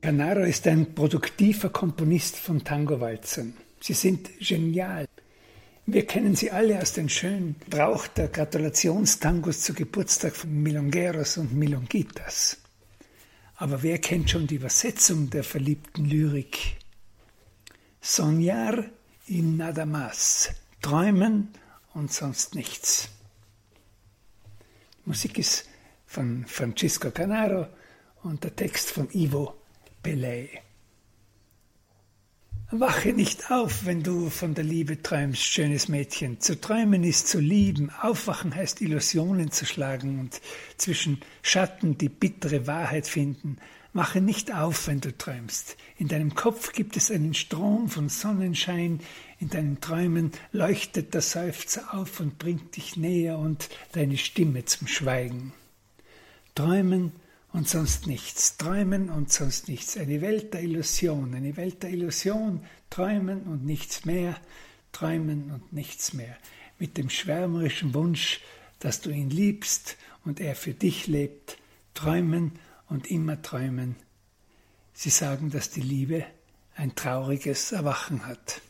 Canaro ist ein produktiver Komponist von Tango-Walzern. Sie sind genial. Wir kennen sie alle aus den schönen Brauch der Gratulationstangos zu Geburtstag von Milongueros und Milonguitas. Aber wer kennt schon die Übersetzung der verliebten Lyrik? Soñar y nada más. Träumen und sonst nichts. Die Musik ist von Francisco Canaro und der Text von Ivo Pelay. Wache nicht auf, wenn du von der Liebe träumst, schönes Mädchen. Zu träumen ist zu lieben. Aufwachen heißt Illusionen zu schlagen und zwischen Schatten die bittere Wahrheit finden. Wache nicht auf, wenn du träumst. In deinem Kopf gibt es einen Strom von Sonnenschein. In deinen Träumen leuchtet der Seufzer auf und bringt dich näher und deine Stimme zum Schweigen. Träumen und sonst nichts, träumen und sonst nichts, eine Welt der Illusion, träumen und nichts mehr, träumen und nichts mehr, mit dem schwärmerischen Wunsch, dass du ihn liebst und er für dich lebt, träumen und immer träumen. Sie sagen, dass die Liebe ein trauriges Erwachen hat.